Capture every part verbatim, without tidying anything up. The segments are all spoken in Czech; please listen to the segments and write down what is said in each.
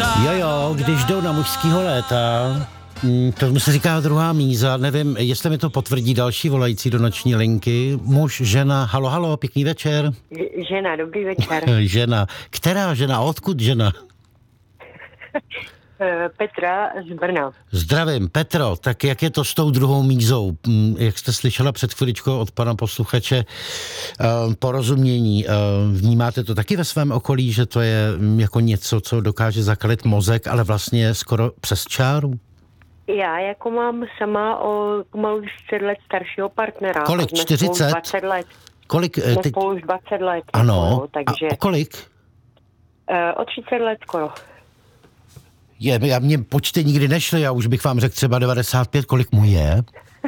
Jo, jo, když jdou na mužskýho léta, to se říká druhá míza, nevím, jestli mi to potvrdí další volající do noční linky. Muž, žena, halo, halo, pěkný večer. Žena, dobrý večer. Žena, která žena, odkud žena? Petra z Brna. Zdravím, Petro, tak jak je to s tou druhou mízou? Jak jste slyšela před chviličkou od pana posluchače porozumění, vnímáte to taky ve svém okolí, že to je jako něco, co dokáže zakalit mozek, ale vlastně skoro přes čáru? Já jako mám sama o pomalu čtyřicet let staršího partnera. Kolik? čtyřicet? dvacet let. Kolik? Jsme ty... spolu už dvacet let. Ano, jako, takže... a o kolik? Uh, o třicet let skoro. Je, já mě počty nikdy nešly, já už bych vám řekl třeba devadesát pět, kolik mu je?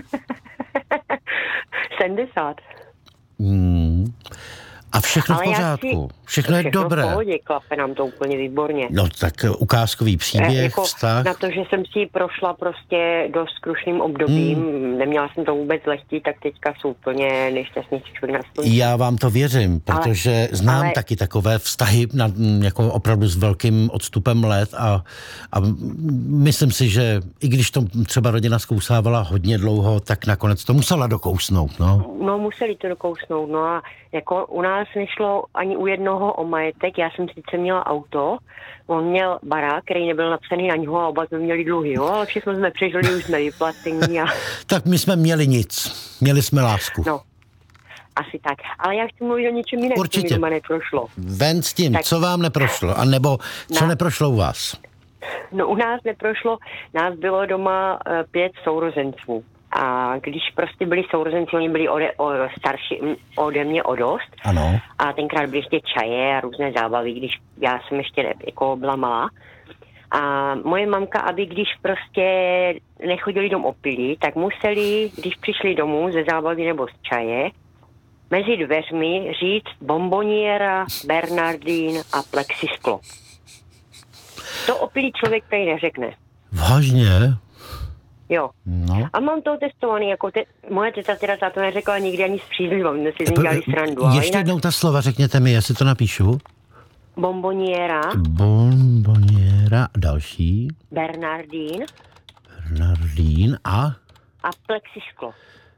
sedmdesát. Hmm. A všechno ale v pořádku, si... všechno je všechno dobré. Všechno v pohodě, klape nám to úplně výborně. No tak ukázkový příběh, e, jako vztah. Na to, že jsem si prošla prostě dost krušným obdobím, hmm. neměla jsem to vůbec lehký, tak teďka jsou úplně nejšťastnější člověk na světě. Já vám to věřím, protože ale, znám ale... taky takové vztahy na, jako opravdu s velkým odstupem let a, a myslím si, že i když to třeba rodina zkousávala hodně dlouho, tak nakonec to musela dokousnout, no. No museli to dokousnout, no a jako u nás nešlo ani u jednoho o majetek, já jsem sice měla auto, on měl barák, který nebyl napsaný na něho a oba jsme měli dluhy, jo, ale všechno jsme přežili, už jsme vyplacení a... Tak my jsme měli nic, měli jsme lásku. No, asi tak, ale já chci mluvit o něčem jiném, co mi doma neprošlo. Ven s tím, tak... co vám neprošlo, anebo co na... neprošlo u vás? No u nás neprošlo, nás bylo doma uh, pět sourozenců. A když prostě byli sourozenci, oni byli ode, o, starší ode mě o dost. Ano. A tenkrát byly ještě čaje a různé zábavy, když já jsem ještě jako byla malá. A moje mamka, aby když prostě nechodili dom opilí, tak museli, když přišli domů ze zábavy nebo z čaje, mezi dveřmi říct bomboniera, bernardín a plexisklo. To opilý člověk tady neřekne. Vážně? Jo. No. A mám to testovaný, jako te, moje teta teda ta to neřekla nikdy ani s přízlivou, my si z ní dělali srandu. Ještě jinak... jednou ta slova, řekněte mi, jestli to napíšu. Bomboniera. Bomboniera, další. Bernardín. Bernardín a? A plexisklo.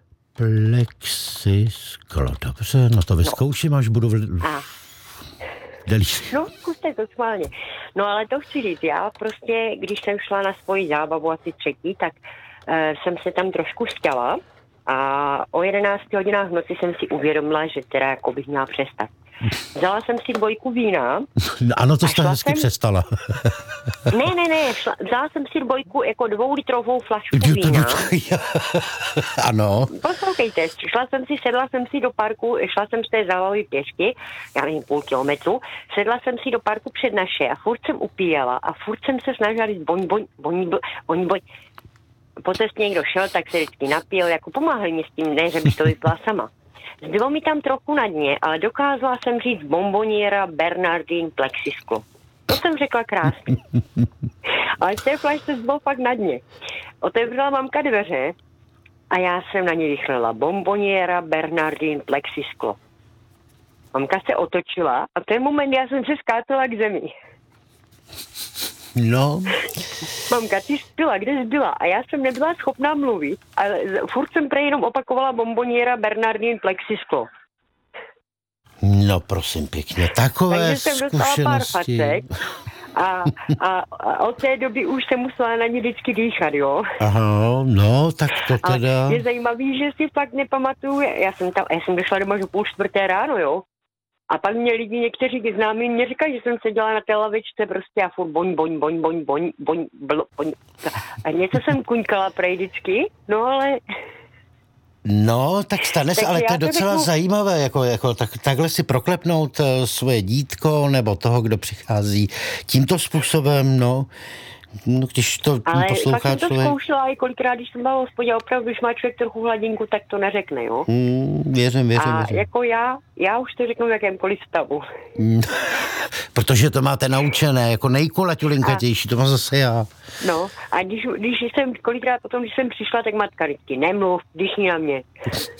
Plexisklo, dobře, no to vyzkouším, no. Až budu... V... A. Delíš. No, zkuste to schválně. No ale to chci říct, já prostě, když jsem šla na svoji zábavu asi třetí, tak uh, jsem se tam trošku stěla a o jedenácti hodinách v noci jsem si uvědomila, že teda jako bych měla přestat. Vzala jsem si dvojku vína. Ano, to jste hezky jsem... přestala. Ne, ne, ne, šla, vzala jsem si dvojku jako dvoulitrovou flašku vína. Ano. Poslouchejte, šla jsem si, sedla jsem si do parku, šla jsem z té zábavy pěšky, já nevím, půl kilometru, sedla jsem si do parku před naše a furt jsem upíjela a furt jsem se snažila říct boň, boň, boň, boň, boň. Po cestě někdo šel, tak se vždycky napil, jako pomáhali mi s tím, ne, že bych to vypila sama. Zbylo mi tam trochu na dně, ale dokázala jsem říct bomboniera, bernardín, plexisklo. To jsem řekla krásně. Ale z té flašce zbylo fakt na dně. Otevřela mamka dveře a já jsem na ní vychrlela bomboniera, bernardín, plexisklo. Mamka se otočila a v ten moment já jsem se skácela k zemi. No. Mamka, ty jsi byla, kde jsi byla? A já jsem nebyla schopná mluvit, ale furt jsem prej jenom opakovala bomboniera, bernardín, plexisklo. No prosím pěkně, takové Takže jsem dostala pár facek a, a, a od té doby už jsem musela na ně vždycky dýchat, jo. Aha, no, tak to teda... Ale je zajímavý, že si fakt nepamatuju, já jsem tam, já jsem došla doma, že půl čtvrté ráno, jo. A pak mě lidi, někteří známí, mě říkají, že jsem seděla na té lavičce prostě a furt boň, boň, boň, boň, boň, boň, bl, boň. A něco jsem kuňkala prej vždycky, no ale... No, tak stane se, ale to je docela řeknu... zajímavé, jako, jako tak, takhle si proklepnout uh, svoje dítko nebo toho, kdo přichází tímto způsobem, no... No, když to ale poslouchá fakt jsem to člověk... zkoušela i kolikrát, když jsem byla v hospodě, opravdu, když má člověk trochu hladinku, tak to neřekne, jo? Mm, věřím, věřím, A věřím. jako já, já už to řeknu v jakémkoliv stavu. Mm, protože to máte naučené, jako nejkulaťulinkatější, to mám zase já. No, a když, když jsem, kolikrát potom, když jsem přišla, tak matka vždycky nemluv, dýchni na mě.